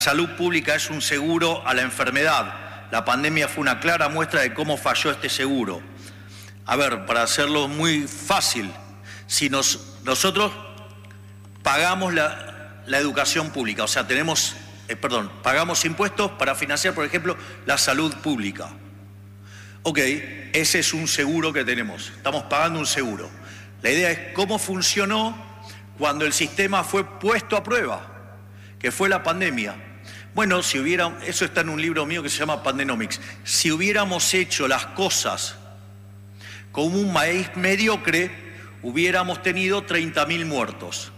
salud pública es un seguro a la enfermedad. La pandemia fue una clara muestra de cómo falló este seguro. A ver, para hacerlo muy fácil, si nosotros pagamos la educación pública, o sea, pagamos impuestos para financiar, por ejemplo, la salud pública. Ok, ese es un seguro que tenemos, estamos pagando un seguro. La idea es cómo funcionó cuando el sistema fue puesto a prueba, que fue la pandemia. Bueno, eso está en un libro mío que se llama Pandenomics. Si hubiéramos hecho las cosas como un país mediocre, hubiéramos tenido 30.000 muertos.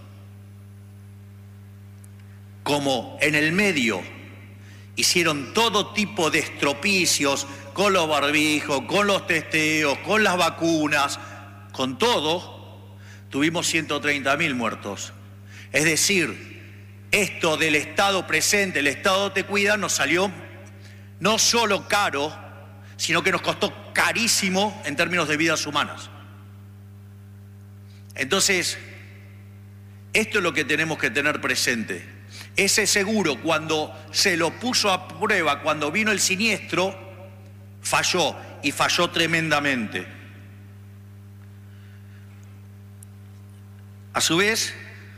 Como en el medio hicieron todo tipo de estropicios, con los barbijos, con los testeos, con las vacunas, con todo, tuvimos 130.000 muertos. Es decir, esto del Estado presente, el Estado te cuida, nos salió no solo caro, sino que nos costó carísimo en términos de vidas humanas. Entonces, esto es lo que tenemos que tener presente. Ese seguro, cuando se lo puso a prueba, cuando vino el siniestro, falló, y falló tremendamente. A su vez,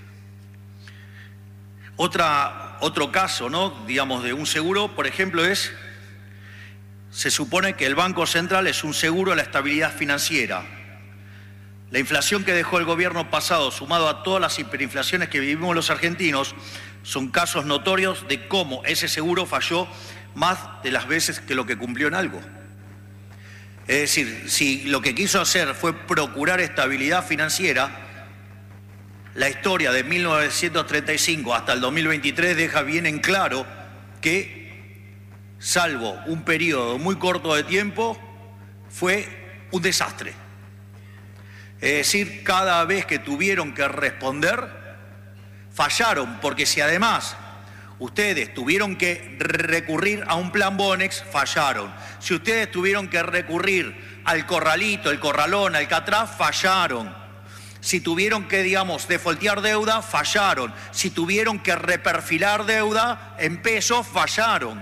otro caso, ¿no? Digamos, de un seguro, por ejemplo, se supone que el Banco Central es un seguro a la estabilidad financiera. La inflación que dejó el gobierno pasado, sumado a todas las hiperinflaciones que vivimos los argentinos, son casos notorios de cómo ese seguro falló más de las veces que lo que cumplió en algo. Es decir, si lo que quiso hacer fue procurar estabilidad financiera, la historia de 1935 hasta el 2023 deja bien en claro que, salvo un periodo muy corto de tiempo, fue un desastre. Es decir, cada vez que tuvieron que responder, fallaron, porque si además ustedes tuvieron que recurrir a un plan Bonex, fallaron. Si ustedes tuvieron que recurrir al corralito, el corralón, al Catraz, fallaron. Si tuvieron que, defoltear deuda, fallaron. Si tuvieron que reperfilar deuda en pesos, fallaron.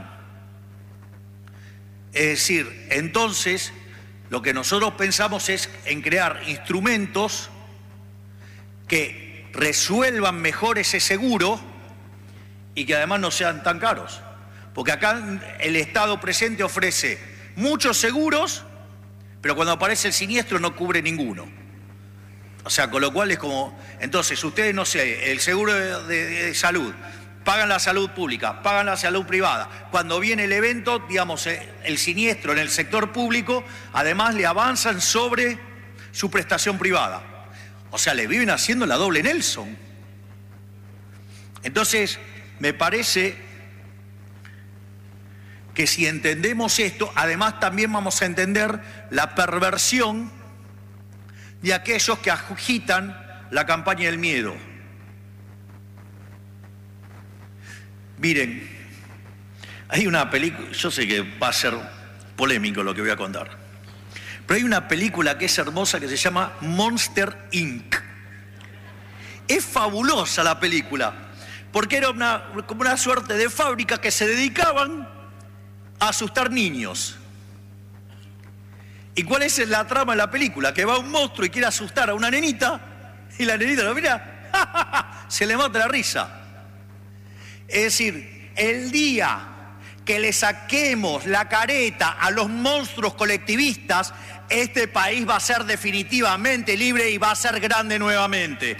Es decir, entonces, lo que nosotros pensamos es en crear instrumentos que resuelvan mejor ese seguro y que además no sean tan caros. Porque acá el Estado presente ofrece muchos seguros, pero cuando aparece el siniestro no cubre ninguno. O sea, con lo cual es como, entonces ustedes, no sé, el seguro de salud, pagan la salud pública, pagan la salud privada. Cuando viene el evento, el siniestro en el sector público, además le avanzan sobre su prestación privada. O sea, le viven haciendo la doble Nelson. Entonces, me parece que si entendemos esto, además también vamos a entender la perversión de aquellos que agitan la campaña del miedo. Miren, hay una película, yo sé que va a ser polémico lo que voy a contar, pero hay una película que es hermosa que se llama Monster Inc. Es fabulosa la película, porque era como una suerte de fábrica que se dedicaban a asustar niños. ¿Y cuál es la trama de la película? Que va un monstruo y quiere asustar a una nenita, y la nenita lo mira, se le mata la risa. Es decir, el día que le saquemos la careta a los monstruos colectivistas, este país va a ser definitivamente libre y va a ser grande nuevamente.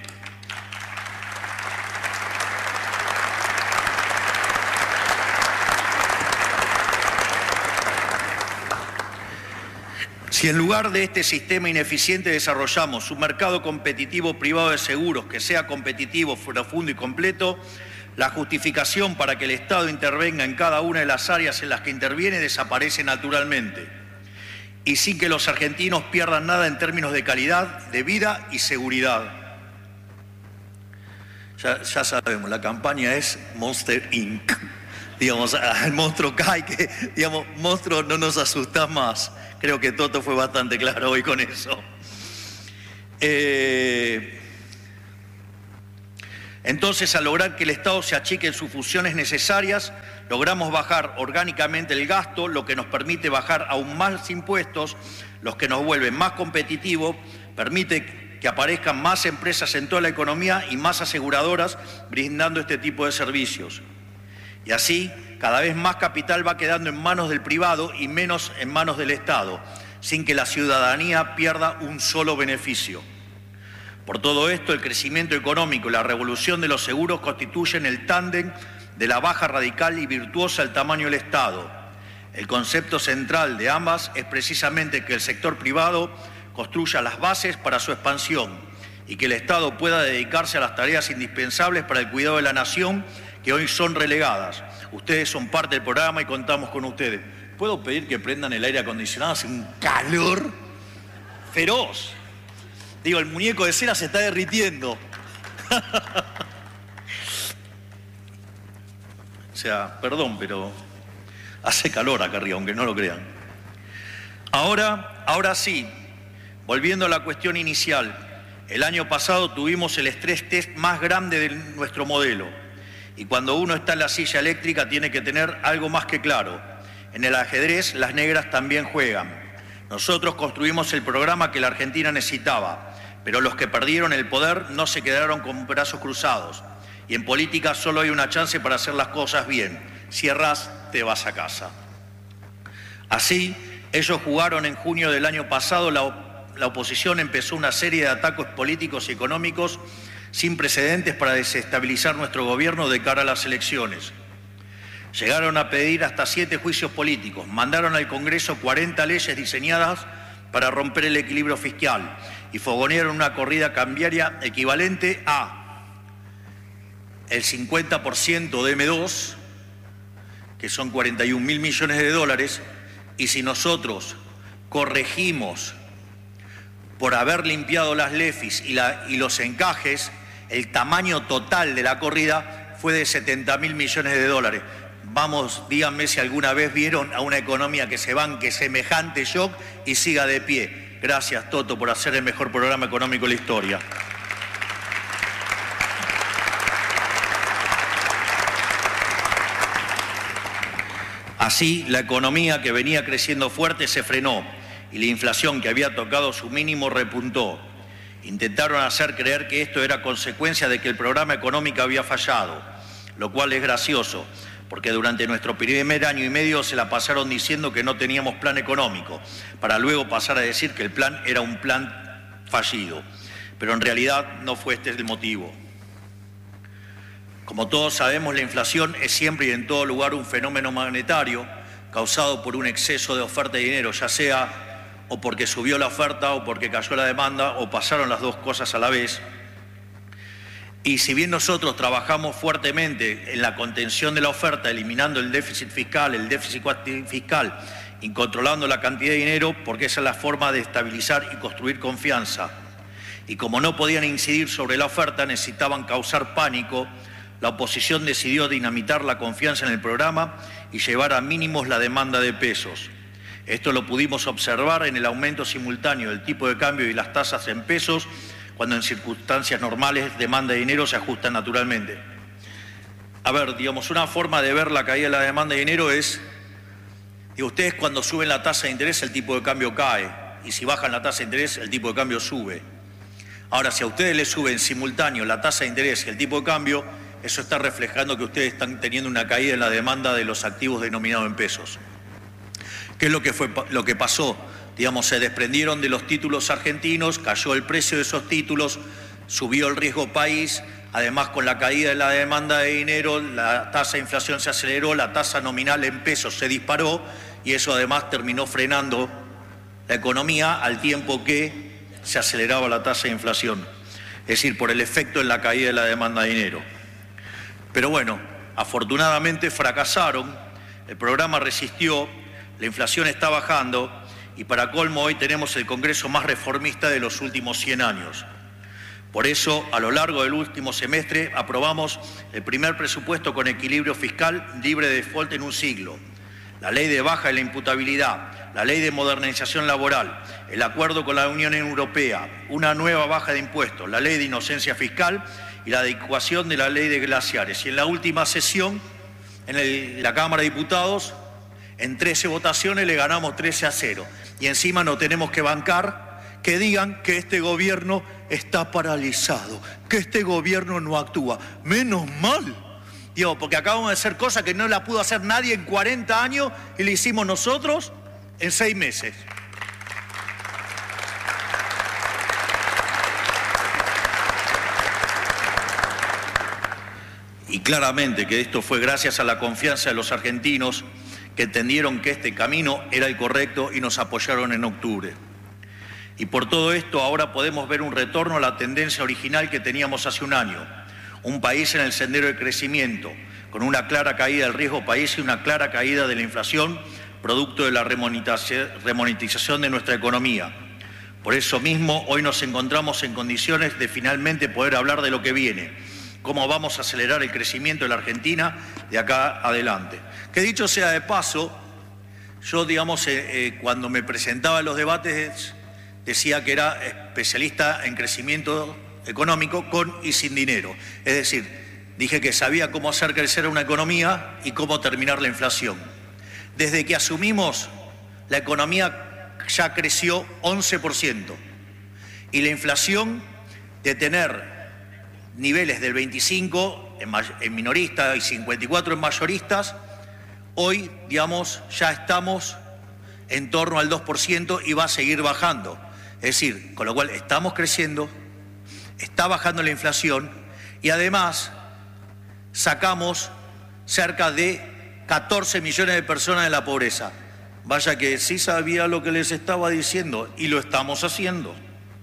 Si en lugar de este sistema ineficiente desarrollamos un mercado competitivo privado de seguros que sea competitivo, profundo y completo, la justificación para que el Estado intervenga en cada una de las áreas en las que interviene desaparece naturalmente, y sin que los argentinos pierdan nada en términos de calidad de vida y seguridad. Ya sabemos, la campaña es Monster Inc. El monstruo cae, monstruo, no nos asustas más. Creo que Toto fue bastante claro hoy con eso. Entonces, al lograr que el Estado se achique en sus funciones necesarias, logramos bajar orgánicamente el gasto, lo que nos permite bajar aún más impuestos, los que nos vuelven más competitivos, permite que aparezcan más empresas en toda la economía y más aseguradoras brindando este tipo de servicios. Y así, cada vez más capital va quedando en manos del privado y menos en manos del Estado, sin que la ciudadanía pierda un solo beneficio. Por todo esto, el crecimiento económico y la revolución de los seguros constituyen el tándem de la baja radical y virtuosa del tamaño del Estado. El concepto central de ambas es precisamente que el sector privado construya las bases para su expansión y que el Estado pueda dedicarse a las tareas indispensables para el cuidado de la nación que hoy son relegadas. Ustedes son parte del programa y contamos con ustedes. ¿Puedo pedir que prendan el aire acondicionado? Hace un calor feroz. Digo, el muñeco de cera se está derritiendo. O sea, perdón, pero hace calor acá arriba, aunque no lo crean. Ahora sí, volviendo a la cuestión inicial, el año pasado tuvimos el estrés test más grande de nuestro modelo. Y cuando uno está en la silla eléctrica tiene que tener algo más que claro. En el ajedrez las negras también juegan. Nosotros construimos el programa que la Argentina necesitaba, pero los que perdieron el poder no se quedaron con brazos cruzados. Y en política solo hay una chance para hacer las cosas bien. Si errás, te vas a casa. Así, ellos jugaron en junio del año pasado, la oposición empezó una serie de ataques políticos y económicos sin precedentes para desestabilizar nuestro gobierno de cara a las elecciones. Llegaron a pedir hasta 7 juicios políticos, mandaron al Congreso 40 leyes diseñadas para romper el equilibrio fiscal y fogonearon una corrida cambiaria equivalente a el 50% de M2, que son 41.000 millones de dólares, y si nosotros corregimos por haber limpiado las LEFIs y los encajes, el tamaño total de la corrida fue de 70.000 millones de dólares. Vamos, díganme si alguna vez vieron a una economía que se banque semejante shock y siga de pie. Gracias, Toto, por hacer el mejor programa económico de la historia. Así, la economía que venía creciendo fuerte se frenó y la inflación que había tocado su mínimo repuntó. Intentaron hacer creer que esto era consecuencia de que el programa económico había fallado, lo cual es gracioso, porque durante nuestro primer año y medio se la pasaron diciendo que no teníamos plan económico, para luego pasar a decir que el plan era un plan fallido. Pero en realidad no fue este el motivo. Como todos sabemos, la inflación es siempre y en todo lugar un fenómeno monetario causado por un exceso de oferta de dinero, ya sea o porque subió la oferta o porque cayó la demanda o pasaron las dos cosas a la vez. Y si bien nosotros trabajamos fuertemente en la contención de la oferta, eliminando el déficit fiscal y controlando la cantidad de dinero, porque esa es la forma de estabilizar y construir confianza. Y como no podían incidir sobre la oferta, necesitaban causar pánico, la oposición decidió dinamitar la confianza en el programa y llevar a mínimos la demanda de pesos. Esto lo pudimos observar en el aumento simultáneo del tipo de cambio y las tasas en pesos, cuando en circunstancias normales demanda de dinero se ajusta naturalmente. A ver, digamos, una forma de ver la caída de la demanda de dinero es, ustedes cuando suben la tasa de interés el tipo de cambio cae, y si bajan la tasa de interés el tipo de cambio sube. Ahora, si a ustedes les suben simultáneo la tasa de interés y el tipo de cambio, eso está reflejando que ustedes están teniendo una caída en la demanda de los activos denominados en pesos. ¿Qué es lo que pasó? Digamos, se desprendieron de los títulos argentinos, cayó el precio de esos títulos, subió el riesgo país, además con la caída de la demanda de dinero, la tasa de inflación se aceleró, la tasa nominal en pesos se disparó y eso además terminó frenando la economía al tiempo que se aceleraba la tasa de inflación. Es decir, por el efecto en la caída de la demanda de dinero. Pero bueno, afortunadamente fracasaron, el programa resistió, la inflación está bajando y para colmo hoy tenemos el Congreso más reformista de los últimos 100 años. Por eso, a lo largo del último semestre, aprobamos el primer presupuesto con equilibrio fiscal libre de default en un siglo, la ley de baja de la imputabilidad, la ley de modernización laboral, el acuerdo con la Unión Europea, una nueva baja de impuestos, la ley de inocencia fiscal y la adecuación de la ley de glaciares. Y en la última sesión, en la Cámara de Diputados, en 13 votaciones le ganamos 13-0. Y encima no tenemos que bancar que digan que este gobierno está paralizado, que este gobierno no actúa. Menos mal. Digo, porque acabamos de hacer cosas que no la pudo hacer nadie en 40 años y le hicimos nosotros en 6 meses. Y claramente que esto fue gracias a la confianza de los argentinos que entendieron que este camino era el correcto y nos apoyaron en octubre. Y por todo esto ahora podemos ver un retorno a la tendencia original que teníamos hace un año. Un país en el sendero de crecimiento, con una clara caída del riesgo país y una clara caída de la inflación, producto de la remonetización de nuestra economía. Por eso mismo, hoy nos encontramos en condiciones de finalmente poder hablar de lo que viene, cómo vamos a acelerar el crecimiento de la Argentina de acá adelante. Que dicho sea de paso, yo, cuando me presentaba en los debates, decía que era especialista en crecimiento económico con y sin dinero. Es decir, dije que sabía cómo hacer crecer una economía y cómo terminar la inflación. Desde que asumimos, la economía ya creció 11% y la inflación, de tener niveles del 25 en minoristas y 54 en mayoristas, hoy, ya estamos en torno al 2% y va a seguir bajando. Es decir, con lo cual estamos creciendo, está bajando la inflación y además sacamos cerca de 14 millones de personas de la pobreza. Vaya que sí sabía lo que les estaba diciendo y lo estamos haciendo.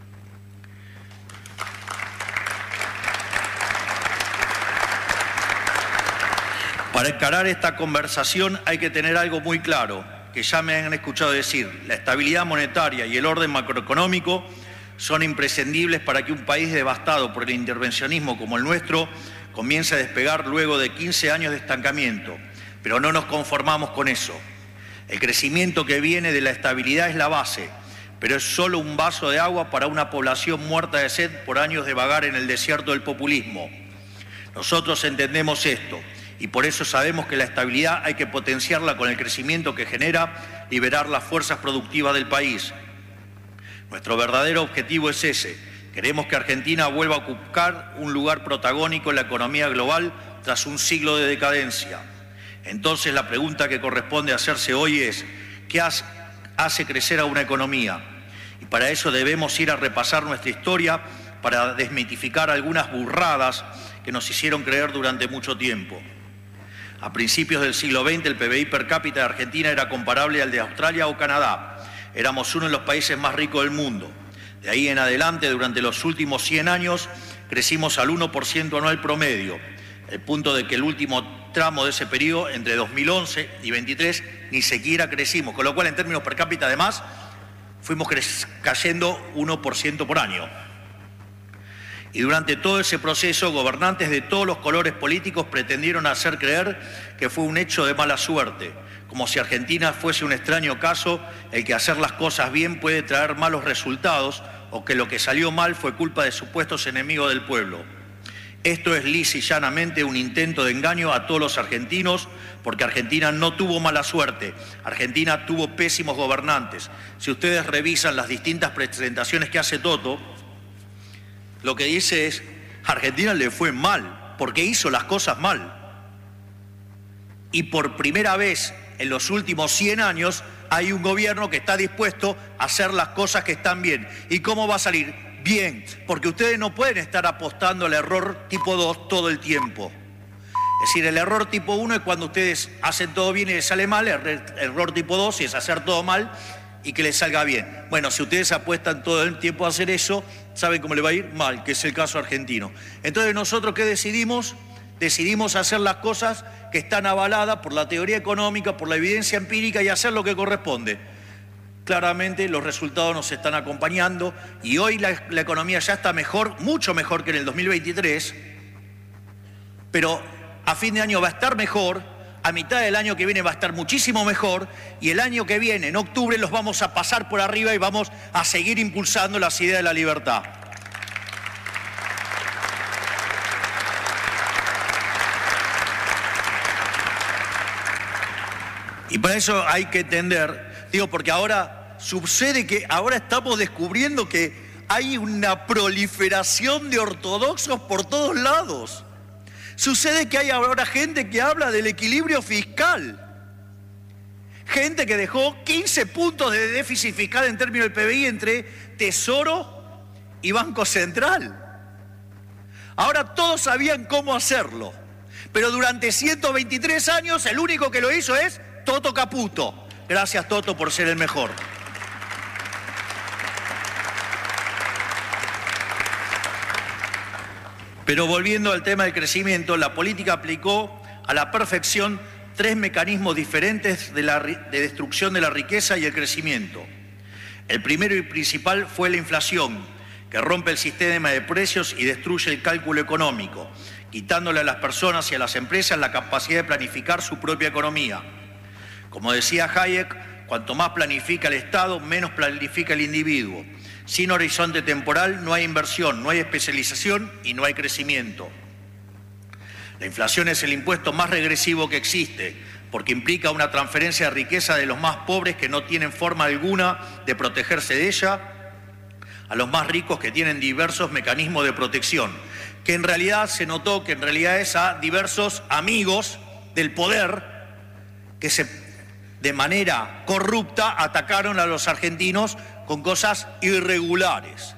Para encarar esta conversación hay que tener algo muy claro, que ya me han escuchado decir: la estabilidad monetaria y el orden macroeconómico son imprescindibles para que un país devastado por el intervencionismo como el nuestro comience a despegar luego de 15 años de estancamiento. Pero no nos conformamos con eso. El crecimiento que viene de la estabilidad es la base, pero es solo un vaso de agua para una población muerta de sed por años de vagar en el desierto del populismo. Nosotros entendemos esto. Y por eso sabemos que la estabilidad hay que potenciarla con el crecimiento que genera liberar las fuerzas productivas del país. Nuestro verdadero objetivo es ese. Queremos que Argentina vuelva a ocupar un lugar protagónico en la economía global tras un siglo de decadencia. Entonces la pregunta que corresponde hacerse hoy es: ¿qué hace crecer a una economía? Y para eso debemos ir a repasar nuestra historia para desmitificar algunas burradas que nos hicieron creer durante mucho tiempo. A principios del siglo XX, el PBI per cápita de Argentina era comparable al de Australia o Canadá. Éramos uno de los países más ricos del mundo. De ahí en adelante, durante los últimos 100 años, crecimos al 1% anual promedio. El punto de que el último tramo de ese periodo, entre 2011 y 2023, ni siquiera crecimos. Con lo cual, en términos per cápita, además, fuimos cayendo 1% por año. Y durante todo ese proceso, gobernantes de todos los colores políticos pretendieron hacer creer que fue un hecho de mala suerte, como si Argentina fuese un extraño caso el que hacer las cosas bien puede traer malos resultados o que lo que salió mal fue culpa de supuestos enemigos del pueblo. Esto es lisa y llanamente un intento de engaño a todos los argentinos, porque Argentina no tuvo mala suerte, Argentina tuvo pésimos gobernantes. Si ustedes revisan las distintas presentaciones que hace Toto, lo que dice es: a Argentina le fue mal, porque hizo las cosas mal. Y por primera vez en los últimos 100 años hay un gobierno que está dispuesto a hacer las cosas que están bien. ¿Y cómo va a salir? Bien, porque ustedes no pueden estar apostando al error tipo 2 todo el tiempo. Es decir, el error tipo 1 es cuando ustedes hacen todo bien y les sale mal, el error tipo 2 es hacer todo mal y que les salga bien. Bueno, si ustedes apuestan todo el tiempo a hacer eso, ¿saben cómo le va a ir? Mal, que es el caso argentino. Entonces, ¿nosotros qué decidimos? Decidimos hacer las cosas que están avaladas por la teoría económica, por la evidencia empírica y hacer lo que corresponde. Claramente los resultados nos están acompañando y hoy la economía ya está mejor, mucho mejor que en el 2023, pero a fin de año va a estar mejor, a mitad del año que viene va a estar muchísimo mejor y el año que viene, en octubre, los vamos a pasar por arriba y vamos a seguir impulsando las ideas de la libertad. Y para eso hay que entender, porque ahora sucede que ahora estamos descubriendo que hay una proliferación de ortodoxos por todos lados. Sucede que hay ahora gente que habla del equilibrio fiscal. Gente que dejó 15 puntos de déficit fiscal en términos del PBI entre Tesoro y Banco Central. Ahora todos sabían cómo hacerlo, pero durante 123 años el único que lo hizo es Toto Caputo. Gracias, Toto, por ser el mejor. Pero volviendo al tema del crecimiento, la política aplicó a la perfección 3 mecanismos diferentes de destrucción de la riqueza y el crecimiento. El primero y principal fue la inflación, que rompe el sistema de precios y destruye el cálculo económico, quitándole a las personas y a las empresas la capacidad de planificar su propia economía. Como decía Hayek, cuanto más planifica el Estado, menos planifica el individuo. Sin horizonte temporal no hay inversión, no hay especialización y no hay crecimiento. La inflación es el impuesto más regresivo que existe, porque implica una transferencia de riqueza de los más pobres que no tienen forma alguna de protegerse de ella, a los más ricos que tienen diversos mecanismos de protección, que en realidad se notó que en realidad es a diversos amigos del poder que de manera corrupta atacaron a los argentinos con cosas irregulares.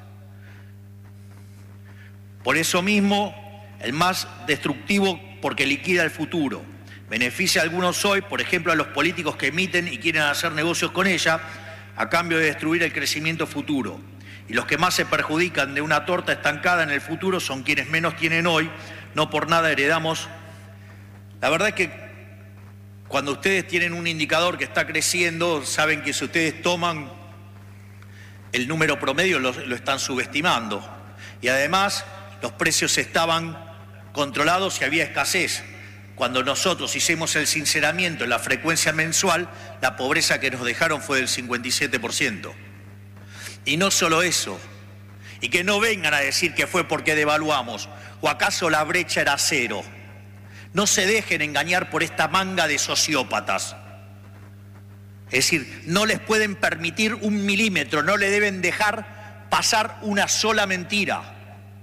Por eso mismo, el más destructivo porque liquida el futuro. Beneficia a algunos hoy, por ejemplo a los políticos que emiten y quieren hacer negocios con ella, a cambio de destruir el crecimiento futuro. Y los que más se perjudican de una torta estancada en el futuro son quienes menos tienen hoy, no por nada heredamos. La verdad es que cuando ustedes tienen un indicador que está creciendo, saben que si ustedes toman el número promedio lo están subestimando. Y además los precios estaban controlados y había escasez. Cuando nosotros hicimos el sinceramiento en la frecuencia mensual, la pobreza que nos dejaron fue del 57%. Y no solo eso, y que no vengan a decir que fue porque devaluamos, o acaso la brecha era cero. No se dejen engañar por esta manga de sociópatas. Es decir, no les pueden permitir un milímetro, no le deben dejar pasar una sola mentira.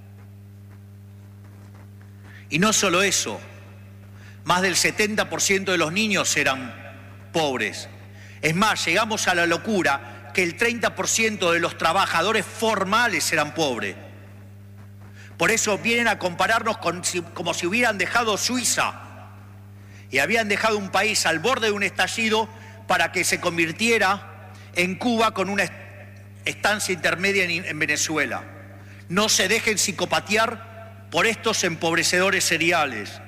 Y no solo eso, más del 70% de los niños eran pobres. Es más, llegamos a la locura que el 30% de los trabajadores formales eran pobres. Por eso vienen a compararnos como si hubieran dejado Suiza y habían dejado un país al borde de un estallido para que se convirtiera en Cuba con una estancia intermedia en Venezuela. No se dejen psicopatear por estos empobrecedores seriales.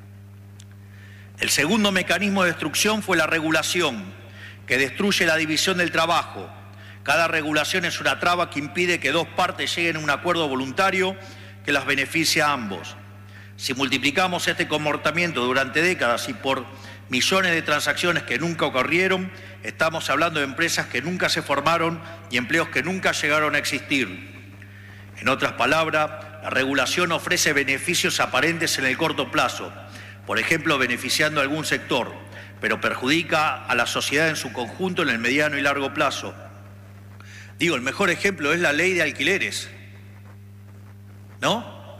El segundo mecanismo de destrucción fue la regulación, que destruye la división del trabajo. Cada regulación es una traba que impide que dos partes lleguen a un acuerdo voluntario que las beneficia a ambos. Si multiplicamos este comportamiento durante décadas y por millones de transacciones que nunca ocurrieron, estamos hablando de empresas que nunca se formaron y empleos que nunca llegaron a existir. En otras palabras, la regulación ofrece beneficios aparentes en el corto plazo, por ejemplo, beneficiando a algún sector, pero perjudica a la sociedad en su conjunto en el mediano y largo plazo. El mejor ejemplo es la ley de alquileres, ¿no?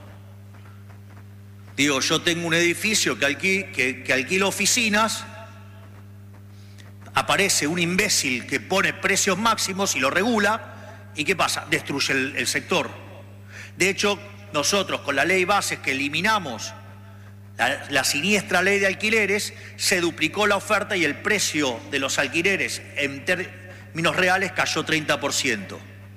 Yo tengo un edificio que alquilo oficinas, aparece un imbécil que pone precios máximos y lo regula, ¿y qué pasa? Destruye el sector. De hecho, nosotros con la ley bases que eliminamos la siniestra ley de alquileres, se duplicó la oferta y el precio de los alquileres en términos reales cayó 30%.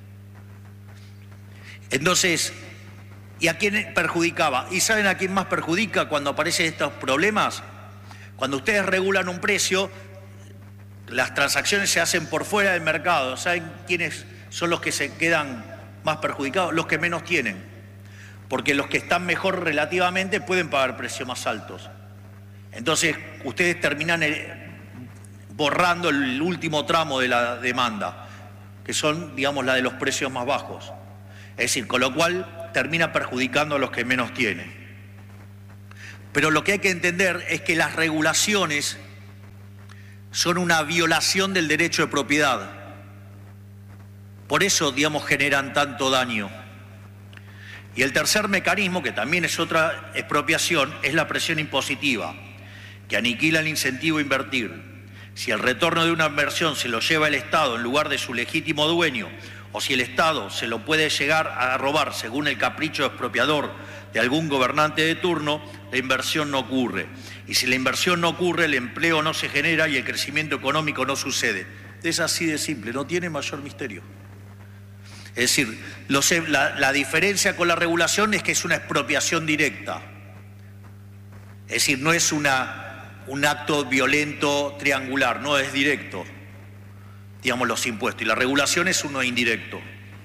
Entonces, ¿y a quién perjudicaba? ¿Y saben a quién más perjudica cuando aparecen estos problemas? Cuando ustedes regulan un precio, las transacciones se hacen por fuera del mercado. ¿Saben quiénes son los que se quedan más perjudicados? Los que menos tienen. Porque los que están mejor relativamente pueden pagar precios más altos. Entonces, ustedes terminan borrando el último tramo de la demanda, que son, la de los precios más bajos. Es decir, con lo cual termina perjudicando a los que menos tienen. Pero lo que hay que entender es que las regulaciones son una violación del derecho de propiedad. Por eso, digamos, generan tanto daño. Y el tercer mecanismo, que también es otra expropiación, es la presión impositiva, que aniquila el incentivo a invertir. Si el retorno de una inversión se lo lleva el Estado en lugar de su legítimo dueño, o si el Estado se lo puede llegar a robar según el capricho expropiador de algún gobernante de turno, la inversión no ocurre. Y si la inversión no ocurre, el empleo no se genera y el crecimiento económico no sucede. Es así de simple, no tiene mayor misterio. Es decir, la diferencia con la regulación es que es una expropiación directa. Es decir, no es un acto violento triangular, no es directo, digamos, los impuestos. Y la regulación es uno indirecto.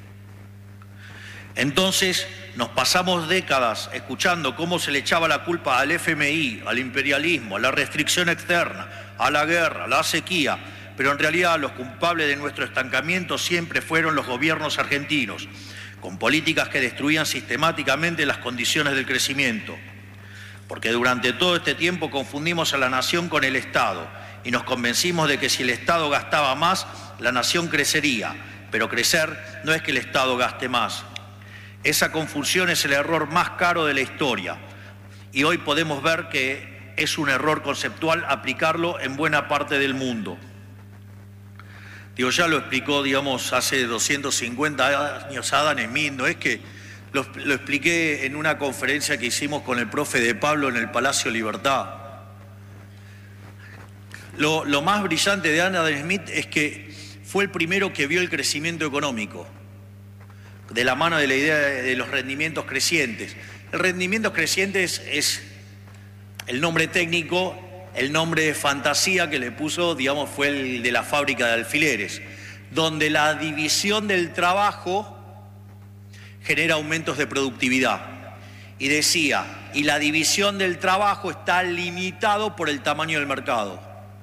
Entonces, nos pasamos décadas escuchando cómo se le echaba la culpa al FMI, al imperialismo, a la restricción externa, a la guerra, a la sequía, pero en realidad los culpables de nuestro estancamiento siempre fueron los gobiernos argentinos, con políticas que destruían sistemáticamente las condiciones del crecimiento. Porque durante todo este tiempo confundimos a la nación con el Estado y nos convencimos de que si el Estado gastaba más, la nación crecería, pero crecer no es que el Estado gaste más. Esa confusión es el error más caro de la historia y hoy podemos ver que es un error conceptual aplicarlo en buena parte del mundo. Digo, ya lo explicó, digamos, hace 250 años Adam Smith, no es que lo expliqué en una conferencia que hicimos con el profe de Pablo en el Palacio Libertad. Lo más brillante de Adam Smith es que fue el primero que vio el crecimiento económico, de la mano de la idea de los rendimientos crecientes. El rendimiento creciente es el nombre técnico, el nombre de fantasía que le puso, digamos, fue el de la fábrica de alfileres, donde la división del trabajo genera aumentos de productividad. Y decía, y la división del trabajo está limitado por el tamaño del mercado.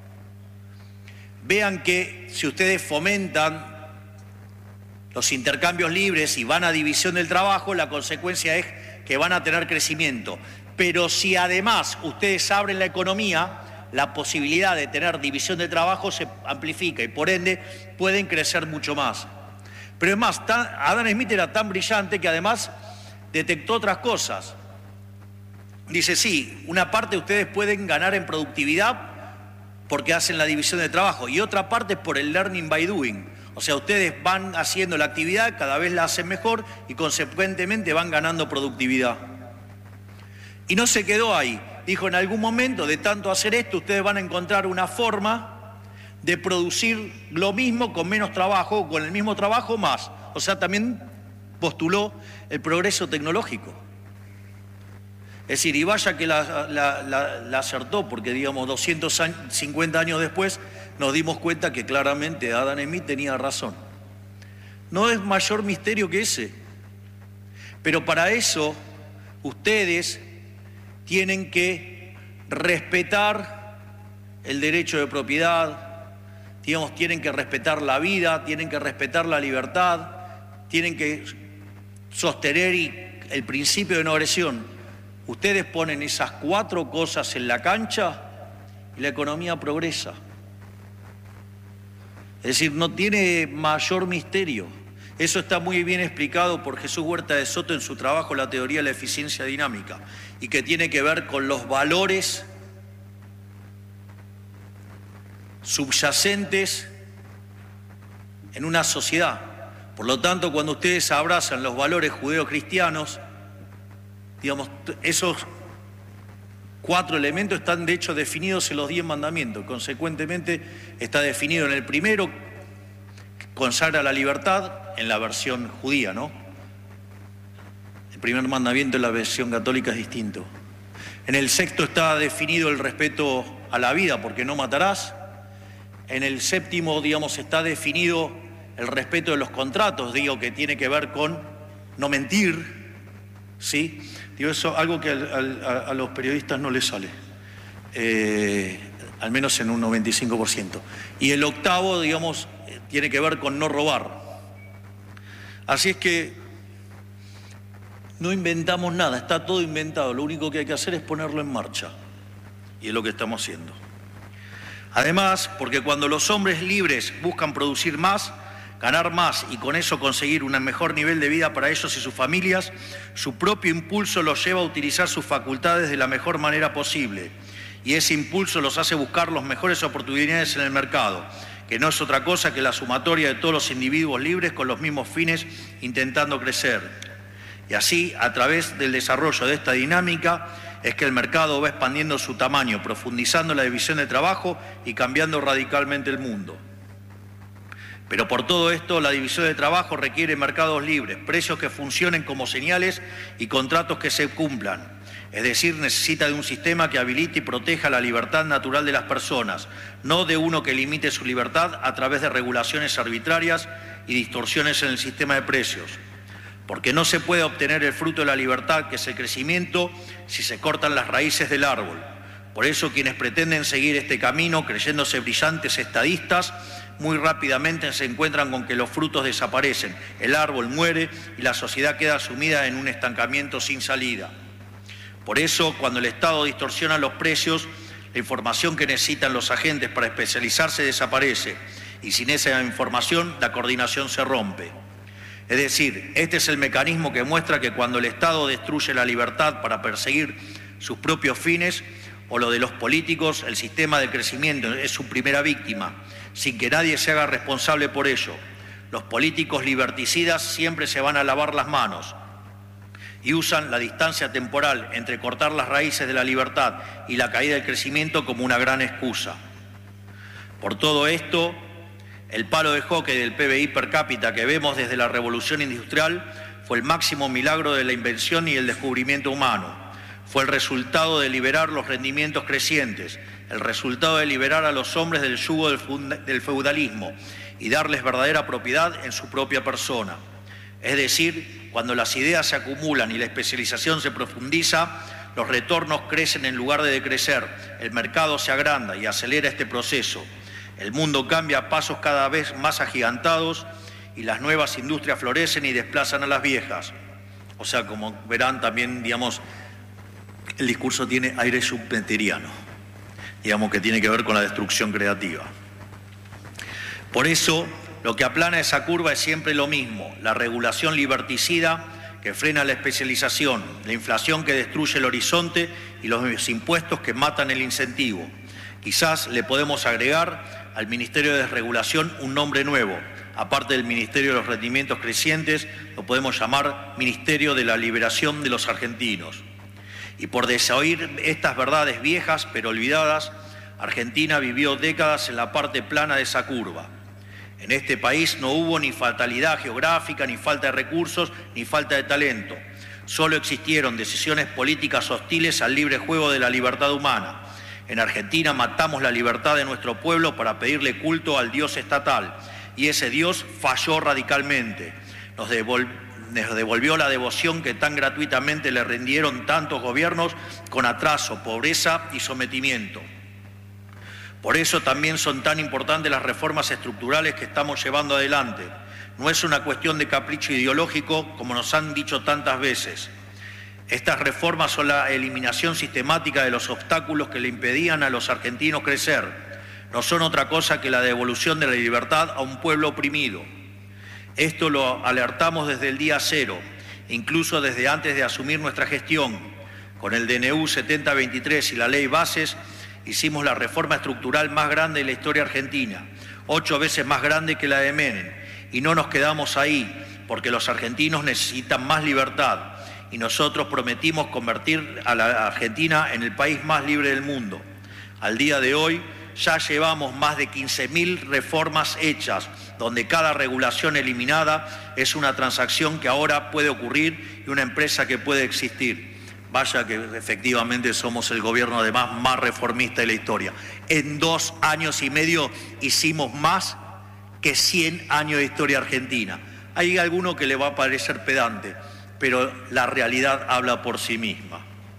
Vean que si ustedes fomentan los intercambios libres y van a división del trabajo, la consecuencia es que van a tener crecimiento. Pero si además ustedes abren la economía, la posibilidad de tener división de trabajo se amplifica y por ende pueden crecer mucho más. Pero es más, Adam Smith era tan brillante que además detectó otras cosas. Dice, sí, una parte ustedes pueden ganar en productividad porque hacen la división de trabajo y otra parte por el learning by doing. O sea, ustedes van haciendo la actividad, cada vez la hacen mejor y consecuentemente van ganando productividad. Y no se quedó ahí. Dijo, en algún momento de tanto hacer esto, ustedes van a encontrar una forma de producir lo mismo con menos trabajo, o con el mismo trabajo más. O sea, también postuló el progreso tecnológico. Es decir, y vaya que la acertó, porque digamos 250 años después nos dimos cuenta que claramente Adam Smith tenía razón. No es mayor misterio que ese. Pero para eso ustedes tienen que respetar el derecho de propiedad, digamos, tienen que respetar la vida, tienen que respetar la libertad, tienen que sostener el principio de no agresión. Ustedes ponen esas 4 cosas en la cancha y la economía progresa. Es decir, no tiene mayor misterio. Eso está muy bien explicado por Jesús Huerta de Soto en su trabajo La teoría de la eficiencia dinámica y que tiene que ver con los valores subyacentes en una sociedad. Por lo tanto, cuando ustedes abrazan los valores judeocristianos, digamos, esos 4 elementos están de hecho definidos en los 10 mandamientos. Consecuentemente, está definido en el primero, que consagra la libertad, en la versión judía, ¿no? El primer mandamiento en la versión católica es distinto. En el sexto está definido el respeto a la vida, porque no matarás. En el séptimo, digamos, está definido el respeto de los contratos, digo, que tiene que ver con no mentir, ¿sí? Digo, eso algo que a los periodistas no les sale, al menos en un 95%. Y el octavo, digamos, tiene que ver con no robar. Así es que no inventamos nada, está todo inventado. Lo único que hay que hacer es ponerlo en marcha. Y es lo que estamos haciendo. Además, porque cuando los hombres libres buscan producir más, ganar más y con eso conseguir un mejor nivel de vida para ellos y sus familias, su propio impulso los lleva a utilizar sus facultades de la mejor manera posible. Y ese impulso los hace buscar las mejores oportunidades en el mercado, que no es otra cosa que la sumatoria de todos los individuos libres con los mismos fines intentando crecer. Y así, a través del desarrollo de esta dinámica, es que el mercado va expandiendo su tamaño, profundizando la división de trabajo y cambiando radicalmente el mundo. Pero por todo esto, la división de trabajo requiere mercados libres, precios que funcionen como señales y contratos que se cumplan. Es decir, necesita de un sistema que habilite y proteja la libertad natural de las personas, no de uno que limite su libertad a través de regulaciones arbitrarias y distorsiones en el sistema de precios. Porque no se puede obtener el fruto de la libertad, que es el crecimiento, si se cortan las raíces del árbol. Por eso quienes pretenden seguir este camino, creyéndose brillantes estadistas, muy rápidamente se encuentran con que los frutos desaparecen, el árbol muere y la sociedad queda sumida en un estancamiento sin salida. Por eso, cuando el Estado distorsiona los precios, la información que necesitan los agentes para especializarse desaparece y sin esa información la coordinación se rompe. Es decir, este es el mecanismo que muestra que cuando el Estado destruye la libertad para perseguir sus propios fines, o lo de los políticos, el sistema de crecimiento es su primera víctima, sin que nadie se haga responsable por ello. Los políticos liberticidas siempre se van a lavar las manos y usan la distancia temporal entre cortar las raíces de la libertad y la caída del crecimiento como una gran excusa. Por todo esto, el palo de hockey del PBI per cápita que vemos desde la revolución industrial fue el máximo milagro de la invención y el descubrimiento humano. Fue el resultado de liberar los rendimientos crecientes, el resultado de liberar a los hombres del yugo del feudalismo y darles verdadera propiedad en su propia persona. Es decir, cuando las ideas se acumulan y la especialización se profundiza, los retornos crecen en lugar de decrecer, el mercado se agranda y acelera este proceso. El mundo cambia a pasos cada vez más agigantados y las nuevas industrias florecen y desplazan a las viejas. O sea, como verán también, digamos, el discurso tiene aire schumpeteriano, digamos que tiene que ver con la destrucción creativa. Por eso, lo que aplana esa curva es siempre lo mismo, la regulación liberticida que frena la especialización, la inflación que destruye el horizonte y los impuestos que matan el incentivo. Quizás le podemos agregar al Ministerio de Desregulación un nombre nuevo. Aparte del Ministerio de los Rendimientos Crecientes, lo podemos llamar Ministerio de la Liberación de los Argentinos. Y por desoír estas verdades viejas pero olvidadas, Argentina vivió décadas en la parte plana de esa curva. En este país no hubo ni fatalidad geográfica, ni falta de recursos, ni falta de talento. Solo existieron decisiones políticas hostiles al libre juego de la libertad humana. En Argentina matamos la libertad de nuestro pueblo para pedirle culto al Dios estatal, y ese Dios falló radicalmente. Nos devolvió la devoción que tan gratuitamente le rindieron tantos gobiernos con atraso, pobreza y sometimiento. Por eso también son tan importantes las reformas estructurales que estamos llevando adelante. No es una cuestión de capricho ideológico, como nos han dicho tantas veces. Estas reformas son la eliminación sistemática de los obstáculos que le impedían a los argentinos crecer. No son otra cosa que la devolución de la libertad a un pueblo oprimido. Esto lo alertamos desde el día cero, incluso desde antes de asumir nuestra gestión. Con el DNU 7023 y la Ley Bases, hicimos la reforma estructural más grande de la historia argentina, 8 veces más grande que la de Menem. Y no nos quedamos ahí, porque los argentinos necesitan más libertad. Y nosotros prometimos convertir a la Argentina en el país más libre del mundo. Al día de hoy ya llevamos más de 15.000 reformas hechas, donde cada regulación eliminada es una transacción que ahora puede ocurrir y una empresa que puede existir. Vaya que efectivamente somos el gobierno además más reformista de la historia. En 2 años y medio hicimos más que 100 años de historia argentina. Hay alguno que le va a parecer pedante, pero la realidad habla por sí misma.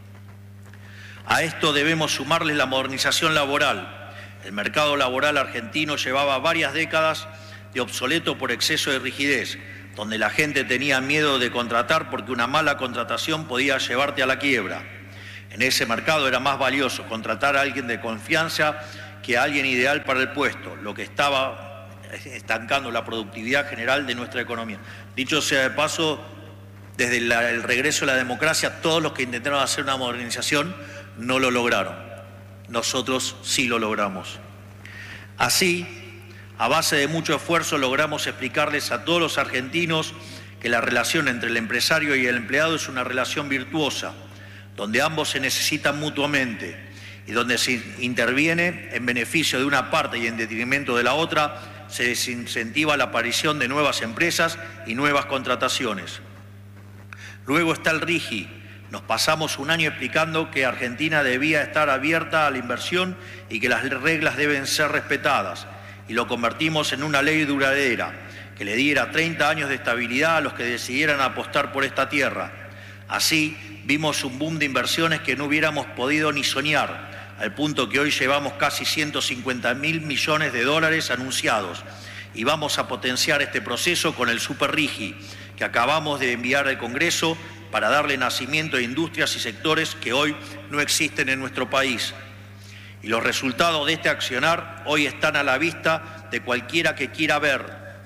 A esto debemos sumarle la modernización laboral. El mercado laboral argentino llevaba varias décadas de obsoleto por exceso de rigidez, donde la gente tenía miedo de contratar porque una mala contratación podía llevarte a la quiebra. En ese mercado era más valioso contratar a alguien de confianza que a alguien ideal para el puesto, lo que estaba estancando la productividad general de nuestra economía. Dicho sea de paso, desde el regreso a la democracia, todos los que intentaron hacer una modernización no lo lograron. Nosotros sí lo logramos. Así, a base de mucho esfuerzo, logramos explicarles a todos los argentinos que la relación entre el empresario y el empleado es una relación virtuosa, donde ambos se necesitan mutuamente y donde se interviene en beneficio de una parte y en detrimento de la otra, se desincentiva la aparición de nuevas empresas y nuevas contrataciones. Luego está el RIGI. Nos pasamos un año explicando que Argentina debía estar abierta a la inversión y que las reglas deben ser respetadas, y lo convertimos en una ley duradera que le diera 30 años de estabilidad a los que decidieran apostar por esta tierra. Así vimos un boom de inversiones que no hubiéramos podido ni soñar, al punto que hoy llevamos casi 150.000 millones de dólares anunciados, y vamos a potenciar este proceso con el Super RIGI que acabamos de enviar al Congreso para darle nacimiento a industrias y sectores que hoy no existen en nuestro país. Y los resultados de este accionar hoy están a la vista de cualquiera que quiera ver.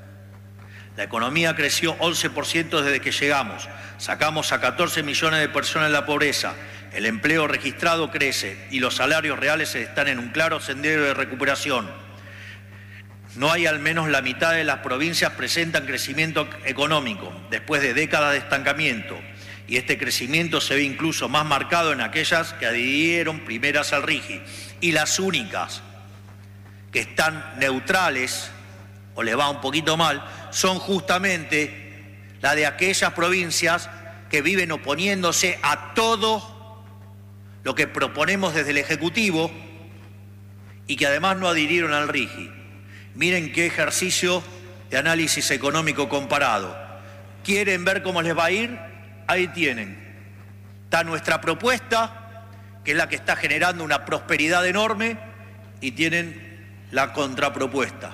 La economía creció 11% desde que llegamos, sacamos a 14 millones de personas de la pobreza, el empleo registrado crece y los salarios reales están en un claro sendero de recuperación. No hay al menos la mitad de las provincias presentan crecimiento económico después de décadas de estancamiento, y este crecimiento se ve incluso más marcado en aquellas que adhirieron primeras al RIGI, y las únicas que están neutrales o le va un poquito mal son justamente las de aquellas provincias que viven oponiéndose a todo lo que proponemos desde el Ejecutivo y que además no adhirieron al RIGI. Miren qué ejercicio de análisis económico comparado. ¿Quieren ver cómo les va a ir? Ahí tienen. Está nuestra propuesta, que es la que está generando una prosperidad enorme, y tienen la contrapropuesta.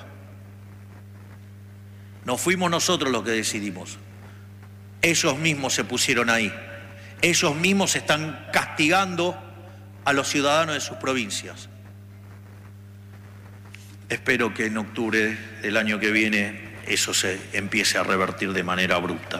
No fuimos nosotros los que decidimos. Ellos mismos se pusieron ahí. Ellos mismos están castigando a los ciudadanos de sus provincias. Espero que en octubre del año que viene eso se empiece a revertir de manera abrupta.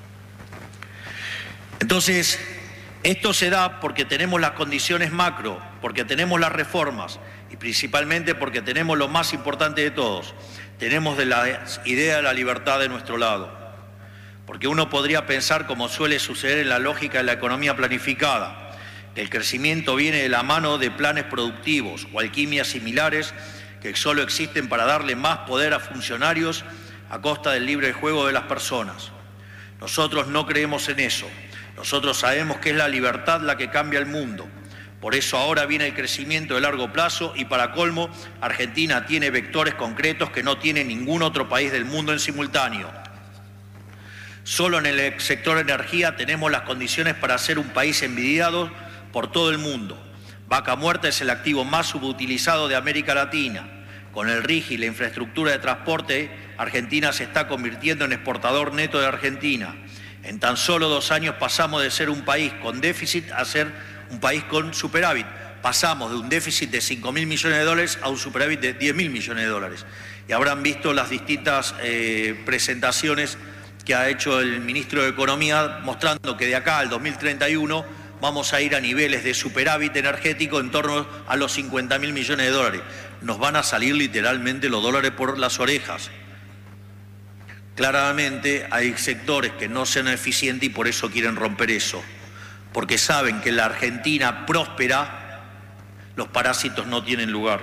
Entonces, esto se da porque tenemos las condiciones macro, porque tenemos las reformas y principalmente porque tenemos lo más importante de todos, tenemos de la idea de la libertad de nuestro lado. Porque uno podría pensar, como suele suceder en la lógica de la economía planificada, que el crecimiento viene de la mano de planes productivos o alquimias similares que solo existen para darle más poder a funcionarios a costa del libre juego de las personas. Nosotros no creemos en eso. Nosotros sabemos que es la libertad la que cambia el mundo. Por eso ahora viene el crecimiento de largo plazo y, para colmo, Argentina tiene vectores concretos que no tiene ningún otro país del mundo en simultáneo. Solo en el sector energía tenemos las condiciones para ser un país envidiado por todo el mundo. Vaca Muerta es el activo más subutilizado de América Latina. Con el RIGI y la infraestructura de transporte, Argentina se está convirtiendo en exportador neto de Argentina. En tan solo 2 años pasamos de ser un país con déficit a ser un país con superávit. Pasamos de un déficit de 5.000 millones de dólares a un superávit de 10.000 millones de dólares. Y habrán visto las distintas presentaciones que ha hecho el ministro de Economía mostrando que de acá al 2031 vamos a ir a niveles de superávit energético en torno a los 50.000 millones de dólares. Nos van a salir literalmente los dólares por las orejas. Claramente hay sectores que no sean eficientes y por eso quieren romper eso. Porque saben que en la Argentina próspera los parásitos no tienen lugar.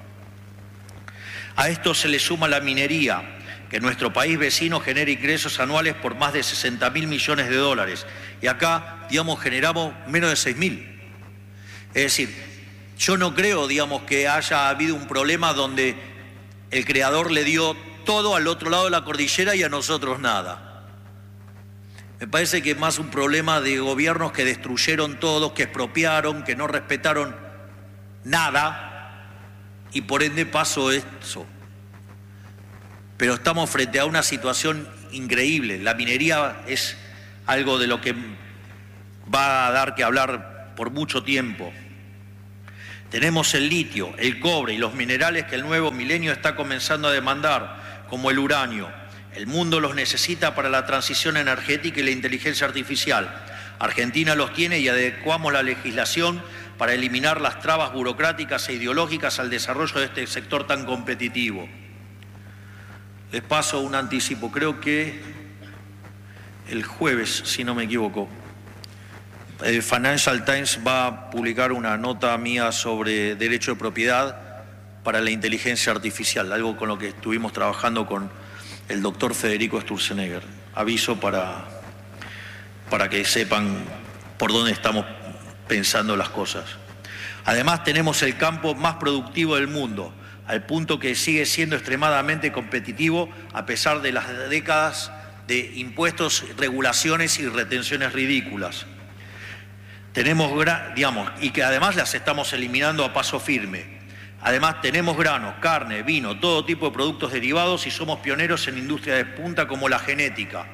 A esto se le suma la minería, que nuestro país vecino genera ingresos anuales por más de 60.000 millones de dólares. Y acá, digamos, generamos menos de 6.000. Es decir, yo no creo, digamos, que haya habido un problema donde el creador le dio todo al otro lado de la cordillera y a nosotros nada. Me parece que es más un problema de gobiernos que destruyeron todo, que expropiaron, que no respetaron nada, y por ende pasó eso. Pero estamos frente a una situación increíble. La minería es algo de lo que va a dar que hablar por mucho tiempo. Tenemos el litio, el cobre y los minerales que el nuevo milenio está comenzando a demandar, como el uranio. El mundo los necesita para la transición energética y la inteligencia artificial. Argentina los tiene y adecuamos la legislación para eliminar las trabas burocráticas e ideológicas al desarrollo de este sector tan competitivo. Les paso un anticipo, creo que el jueves, si no me equivoco, el Financial Times va a publicar una nota mía sobre derecho de propiedad para la inteligencia artificial, algo con lo que estuvimos trabajando con el doctor Federico Sturzenegger. Aviso para que sepan por dónde estamos pensando las cosas. Además, tenemos el campo más productivo del mundo, al punto que sigue siendo extremadamente competitivo a pesar de las décadas de impuestos, regulaciones y retenciones ridículas. Tenemos, y que además las estamos eliminando a paso firme. Además, tenemos granos, carne, vino, todo tipo de productos derivados y somos pioneros en industria de punta como la genética.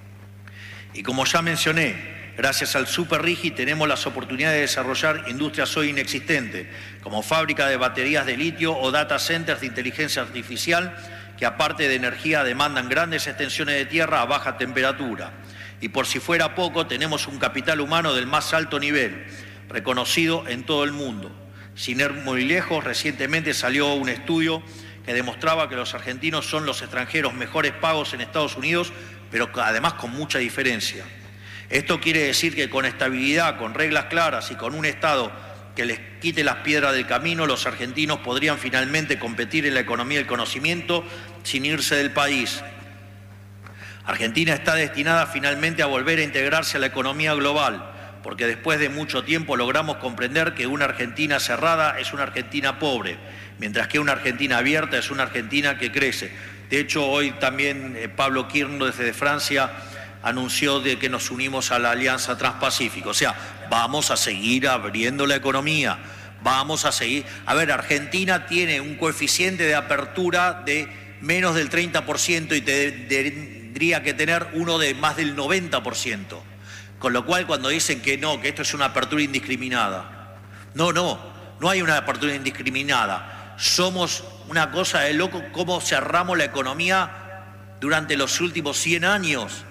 Y como ya mencioné, gracias al Super Rigi tenemos las oportunidades de desarrollar industrias hoy inexistentes, como fábrica de baterías de litio o data centers de inteligencia artificial, que aparte de energía demandan grandes extensiones de tierra a baja temperatura. Y por si fuera poco, tenemos un capital humano del más alto nivel, reconocido en todo el mundo. Sin ir muy lejos, recientemente salió un estudio que demostraba que los argentinos son los extranjeros mejores pagos en Estados Unidos, pero además con mucha diferencia. Esto quiere decir que con estabilidad, con reglas claras y con un Estado que les quite las piedras del camino, los argentinos podrían finalmente competir en la economía del conocimiento sin irse del país. Argentina está destinada finalmente a volver a integrarse a la economía global, porque después de mucho tiempo logramos comprender que una Argentina cerrada es una Argentina pobre, mientras que una Argentina abierta es una Argentina que crece. De hecho, hoy también Pablo Kirno desde Francia anunció de que nos unimos a la Alianza Transpacífico. O sea, vamos a seguir abriendo la economía, vamos a seguir. A ver, Argentina tiene un coeficiente de apertura de menos del 30% y tendría que tener uno de más del 90%. Con lo cual, cuando dicen que no, que esto es una apertura indiscriminada. No hay una apertura indiscriminada. Somos una cosa de loco cómo cerramos la economía durante los últimos 100 años.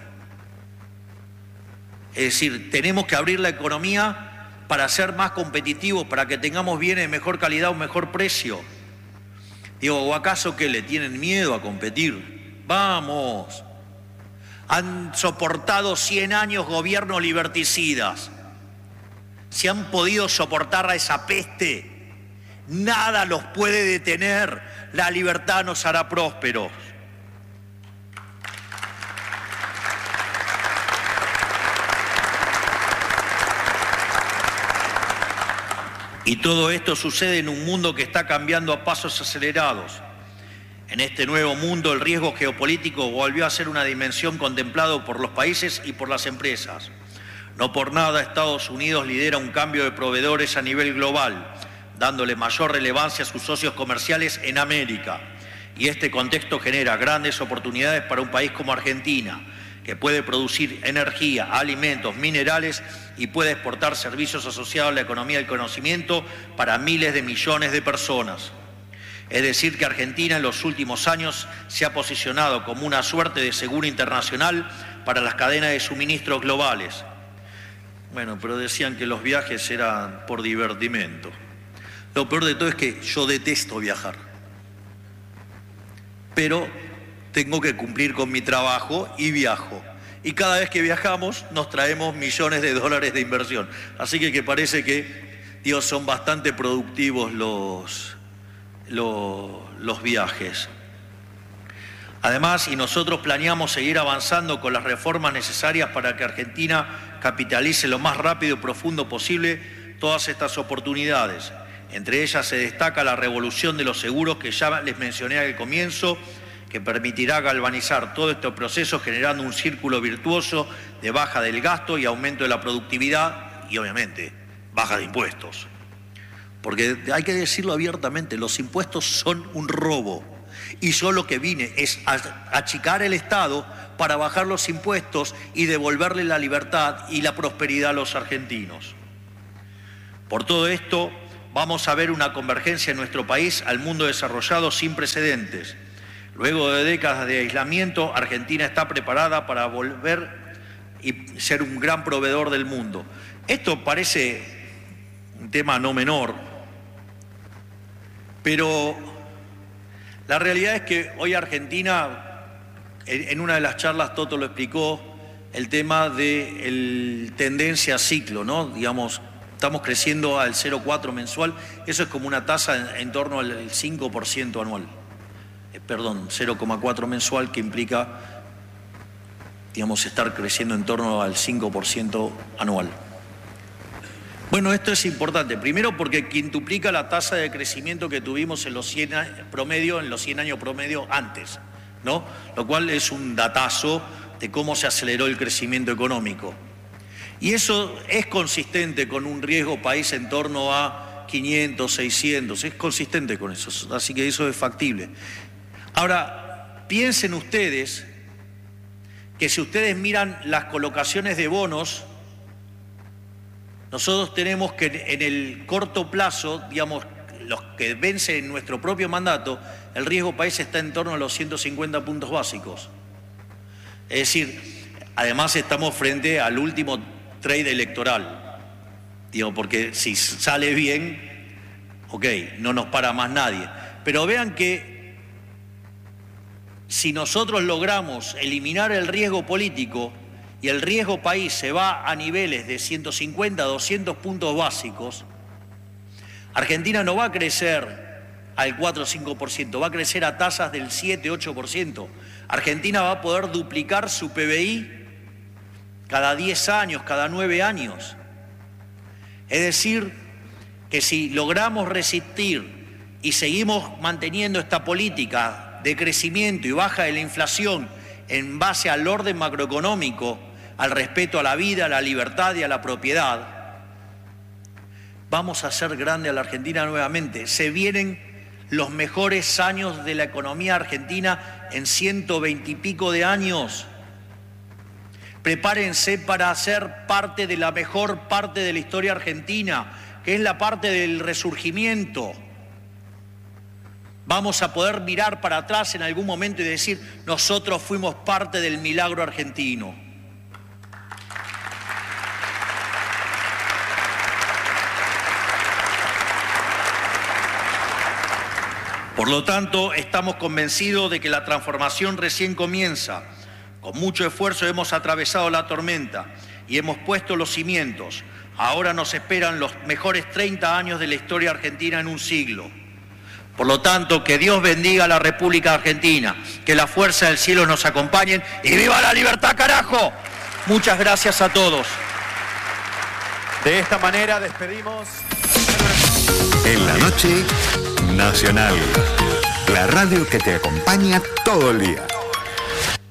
Es decir, tenemos que abrir la economía para ser más competitivos, para que tengamos bienes de mejor calidad o mejor precio. Digo, ¿o acaso que le tienen miedo a competir? ¡Vamos! Han soportado 100 años gobiernos liberticidas. Si han podido soportar a esa peste, nada los puede detener. La libertad nos hará prósperos. Y todo esto sucede en un mundo que está cambiando a pasos acelerados. En este nuevo mundo, el riesgo geopolítico volvió a ser una dimensión contemplada por los países y por las empresas. No por nada Estados Unidos lidera un cambio de proveedores a nivel global, dándole mayor relevancia a sus socios comerciales en América. Y este contexto genera grandes oportunidades para un país como Argentina, que puede producir energía, alimentos, minerales y puede exportar servicios asociados a la economía del conocimiento para miles de millones de personas. Es decir, que Argentina en los últimos años se ha posicionado como una suerte de seguro internacional para las cadenas de suministros globales. Bueno, pero decían que los viajes eran por divertimento. Lo peor de todo es que yo detesto viajar. Pero tengo que cumplir con mi trabajo y viajo. Y cada vez que viajamos nos traemos millones de dólares de inversión. Así que parece que, Dios, son bastante productivos los viajes. Además, y nosotros planeamos seguir avanzando con las reformas necesarias para que Argentina capitalice lo más rápido y profundo posible todas estas oportunidades. Entre ellas se destaca la revolución de los seguros que ya les mencioné al comienzo, que permitirá galvanizar todo este proceso generando un círculo virtuoso de baja del gasto y aumento de la productividad y, obviamente, baja de impuestos. Porque hay que decirlo abiertamente, los impuestos son un robo. Y yo lo que vine es a achicar el Estado para bajar los impuestos y devolverle la libertad y la prosperidad a los argentinos. Por todo esto, vamos a ver una convergencia en nuestro país al mundo desarrollado sin precedentes. Luego de décadas de aislamiento, Argentina está preparada para volver y ser un gran proveedor del mundo. Esto parece un tema no menor, pero la realidad es que hoy Argentina, en una de las charlas Toto lo explicó, el tema de tendencia a ciclo, ¿no? Digamos, estamos creciendo al 0,4 mensual, eso es como una tasa en torno al 5% anual. Perdón, 0,4 mensual, que implica, digamos, estar creciendo en torno al 5% anual. Bueno, esto es importante, primero porque quintuplica la tasa de crecimiento que tuvimos en los 100 años promedio antes, ¿no? Lo cual es un datazo de cómo se aceleró el crecimiento económico. Y eso es consistente con un riesgo país en torno a 500, 600, es consistente con eso, así que eso es factible. Ahora, piensen ustedes que si ustedes miran las colocaciones de bonos, nosotros tenemos que en el corto plazo, digamos, los que vencen en nuestro propio mandato, el riesgo país está en torno a los 150 puntos básicos. Es decir, además estamos frente al último trade electoral. Digo, porque si sale bien, ok, no nos para más nadie. Pero vean que si nosotros logramos eliminar el riesgo político y el riesgo país se va a niveles de 150, 200 puntos básicos, Argentina no va a crecer al 4 o 5%, va a crecer a tasas del 7, 8%. Argentina va a poder duplicar su PBI cada 10 años, cada 9 años. Es decir, que si logramos resistir y seguimos manteniendo esta política de crecimiento y baja de la inflación en base al orden macroeconómico, al respeto a la vida, a la libertad y a la propiedad, vamos a hacer grande a la Argentina nuevamente. Se vienen los mejores años de la economía argentina en 120 y pico de años. Prepárense para ser parte de la mejor parte de la historia argentina, que es la parte del resurgimiento. Vamos a poder mirar para atrás en algún momento y decir, nosotros fuimos parte del milagro argentino. Por lo tanto, estamos convencidos de que la transformación recién comienza. Con mucho esfuerzo hemos atravesado la tormenta y hemos puesto los cimientos. Ahora nos esperan los mejores 30 años de la historia argentina en un siglo. Por lo tanto, que Dios bendiga a la República Argentina, que la fuerza del cielo nos acompañe y ¡viva la libertad, carajo! Muchas gracias a todos. De esta manera despedimos... En la noche, Nacional, la radio que te acompaña todo el día.